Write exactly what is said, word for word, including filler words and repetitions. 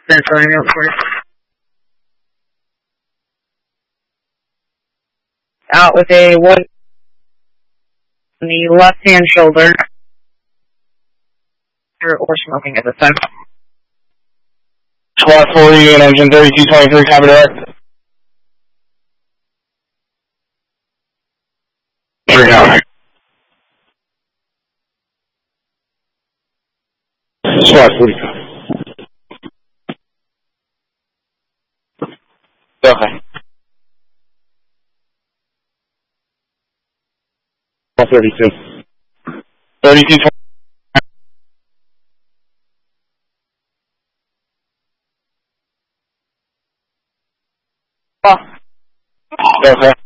Central Air Force. Out with a one on the left-hand shoulder. Or smoking at this time. Squad forty and engine thirty-two twenty-three, copy direct. Three now. Squad forty. Okay. thirty-two. thirty-two twenty. Okay.